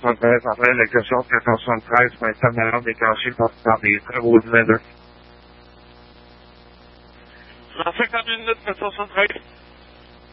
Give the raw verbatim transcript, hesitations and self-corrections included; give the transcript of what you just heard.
Fortaleza Félix, Sócrates, Centrais, Meister Melódica, Schiffer, David, Woodlander. Traffic on unit, Centrais.